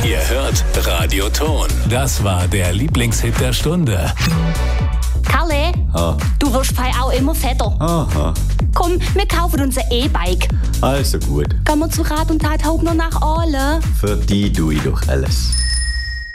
Ihr hört Radio Ton. Das war der Lieblingshit der Stunde. Kalle, du wirst auch immer fetter. Aha, Komm, wir kaufen uns ein E-Bike. also gut. Gehen wir zu Rat und Tat Hauptner nach Aale. Für die tue ich doch alles.